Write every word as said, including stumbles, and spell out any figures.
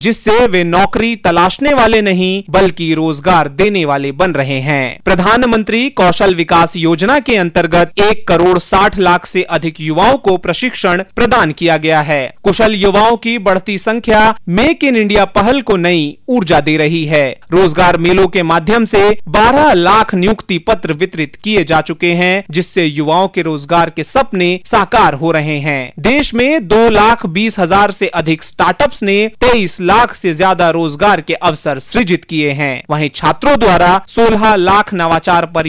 जिससे वे नौकरी तलाशने वाले नहीं बल्कि रोजगार देने वाले बन रहे हैं। प्रधानमंत्री कौशल विकास योजना के अंतर्गत एक करोड़ साठ लाख से अधिक युवाओं को प्रशिक्षण प्रदान किया गया है। कुशल युवाओं की बढ़ती संख्या मेक इन इंडिया पहल को नई ऊर्जा दे रही है। रोजगार मेलों के माध्यम से बारह लाख नियुक्ति पत्र वितरित किए जा चुके हैं, जिससे युवाओं के रोजगार के सपने साकार हो रहे हैं। देश में दो लाख बीस हजार से अधिक स्टार्टअप्स ने तेईस लाख से ज्यादा रोजगार के अवसर सृजित किए हैं। वहीं छात्रों द्वारा सोलह लाख नवाचार